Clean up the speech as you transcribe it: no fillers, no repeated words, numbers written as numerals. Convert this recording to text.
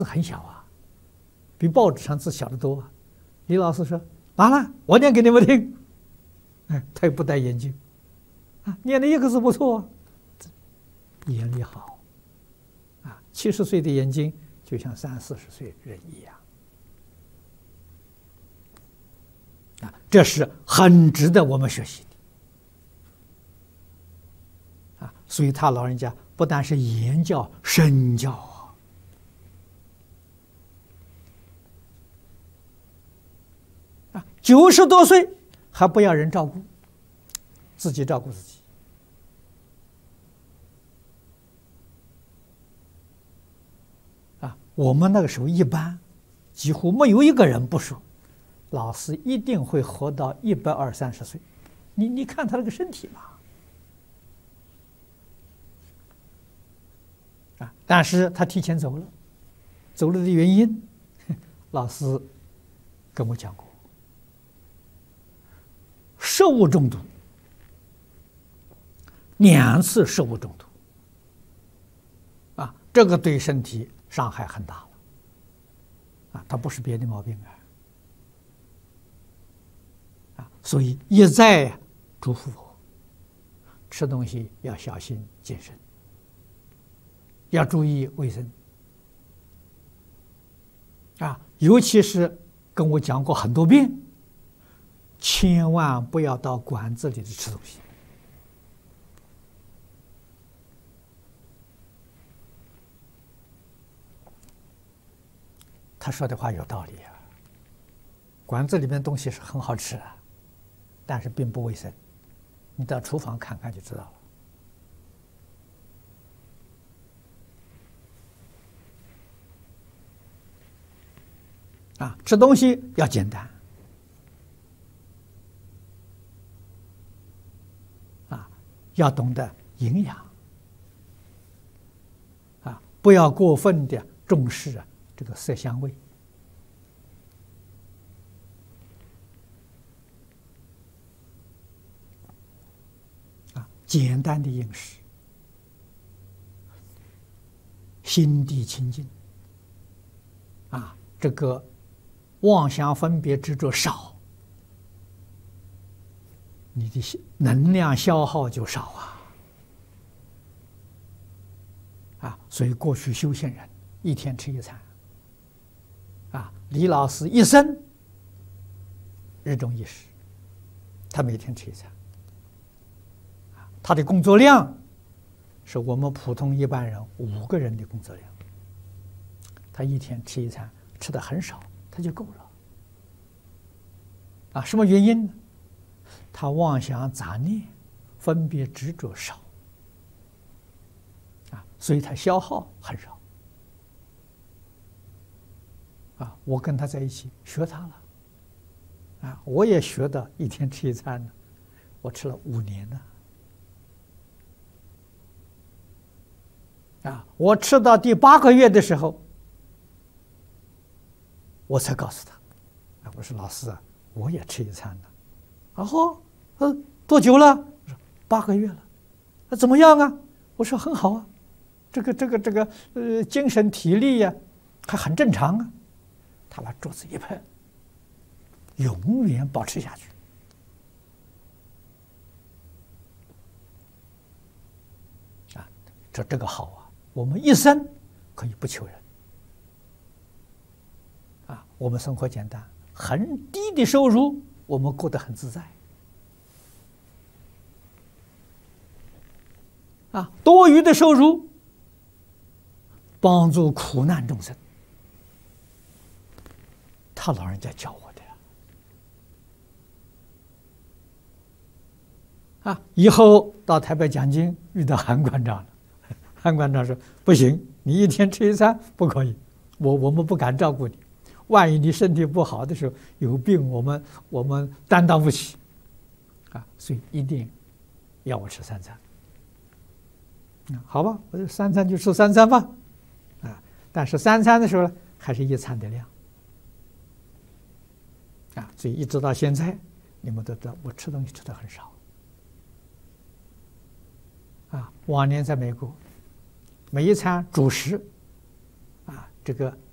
很小啊，比报纸上字小得多啊。李老师说：“完了，我念给你们听。”哎，他又不戴眼镜，啊，念的一个字不错啊，眼力好，啊，70岁的眼睛就像30、40岁人一样，啊，这是很值得我们学习的，啊，所以他老人家不但是言教、身教啊，90多岁还不要人照顾，自己照顾自己。啊，我们那个时候一般几乎没有一个人不说，老师一定会活到120、130岁。你看他那个身体嘛。啊，但是他提前走了，走了的原因，老师跟我讲过。食物中毒，2次食物中毒，啊，这个对身体伤害很大了，啊，它不是别的毛病啊，所以一再嘱咐我，吃东西要小心谨慎，要注意卫生，啊，尤其是跟我讲过很多遍。千万不要到馆子里吃东西。他说的话有道理啊。馆子里面东西是很好吃啊，但是并不卫生。你到厨房看看就知道了。啊，吃东西要简单。要懂得营养，啊，不要过分的重视这个色香味，啊，简单的饮食，心地清净，啊，这个妄想分别执着少。你的能量消耗就少啊，所以过去修行人1天吃1餐，啊，李老师一生日中一食，他每天吃1餐，他的工作量是我们普通一般人5个人的工作量，他1天吃1餐，吃的很少，他就够了，啊，什么原因呢？他妄想杂念分别执着少，啊，所以他消耗很少，啊，我跟他在一起学他了，啊，我也学到1天吃1餐呢，我吃了5年了，啊，我吃到第8个月的时候，我才告诉他，啊，我说老师啊，我也吃1餐呢。然后，多久了？我说8个月了。那怎么样啊？我说很好啊，这个精神体力呀，还很正常啊。他把桌子一拍，永远保持下去。啊，这个好啊，我们一生可以不求人。啊，我们生活简单，很低的收入。我们过得很自在，啊，多余的收入帮助苦难众生，他老人家教我的啊。以后到台北讲经遇到韩馆长了，韩馆长说不行，你1天吃1餐不可以，我们不敢照顾你。万一你身体不好的时候有病，我们担当不起，啊，所以一定要我吃3餐。好吧，我就3餐就吃3餐吧，啊，但是3餐的时候呢，还是1餐的量，啊，所以一直到现在，你们都知道我吃东西吃的很少，啊，往年在美国，每一餐主食，啊，这个